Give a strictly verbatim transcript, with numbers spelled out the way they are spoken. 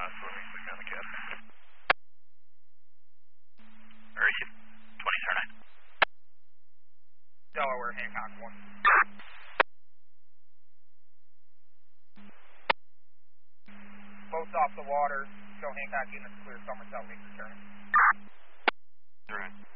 swimming thing on the cabin. Where are you? twenty star nine. Delaware, Hancock one. Boats off the water. Show Hancock units clear Somerset Lake returning. Turn.